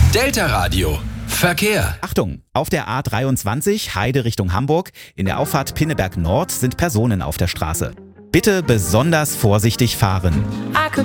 Delta Radio. Verkehr. Achtung, auf der A23 Heide Richtung Hamburg, in der Auffahrt Pinneberg Nord sind Personen auf der Straße. Bitte besonders vorsichtig fahren.